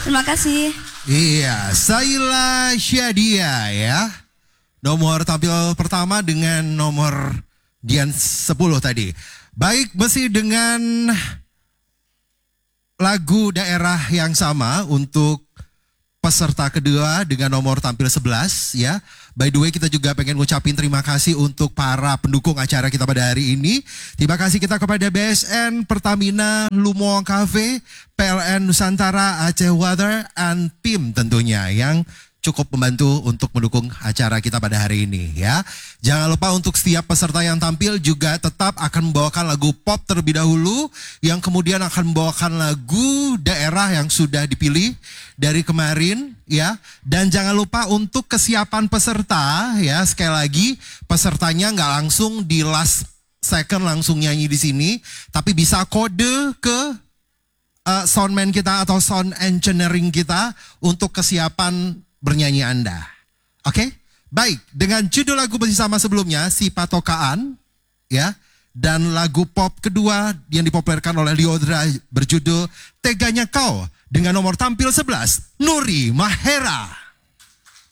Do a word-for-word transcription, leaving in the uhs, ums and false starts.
Terima kasih. Iya, Saila Syadia ya. Nomor tampil pertama dengan nomor Dian sepuluh tadi. Baik, masih dengan lagu daerah yang sama untuk peserta kedua dengan nomor tampil sebelas ya. By the way, kita juga pengen ngucapin terima kasih untuk para pendukung acara kita pada hari ini. Terima kasih kita kepada B S N, Pertamina, Lumoang Cafe, P L N Nusantara, Aceh Water, and P I M tentunya yang cukup membantu untuk mendukung acara kita pada hari ini ya. Jangan lupa untuk setiap peserta yang tampil juga tetap akan membawakan lagu pop terlebih dahulu, yang kemudian akan membawakan lagu daerah yang sudah dipilih dari kemarin ya. Dan jangan lupa untuk kesiapan peserta ya, sekali lagi pesertanya nggak langsung di last second langsung nyanyi di sini, tapi bisa kode ke uh, soundman kita atau sound engineering kita untuk kesiapan bernyanyi Anda. Oke? Okay? Baik, dengan judul lagu masih sama sebelumnya, Si Patokaan ya, dan lagu pop kedua yang dipopulerkan oleh Lyodra berjudul Teganya Kau dengan nomor tampil sebelas, Nuri Mahera.